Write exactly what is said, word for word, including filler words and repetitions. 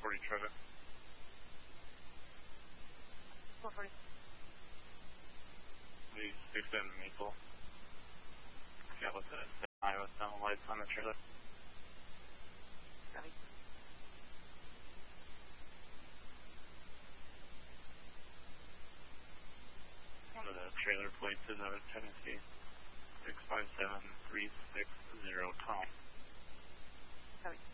forty traffic. four forty. The six seven Maple. Yeah, what's that? Iowa sound lights on the trailer. Copy. One of the trailer plates is out of Tennessee. six five seven three six zero Tom. Copy.